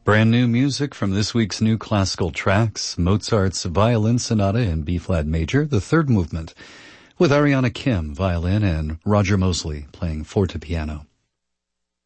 Brand new music from this week's new classical tracks, Mozart's Violin Sonata in B-flat major, the third movement, with Ariana Kim, violin, and Roger Mosley playing fortepiano.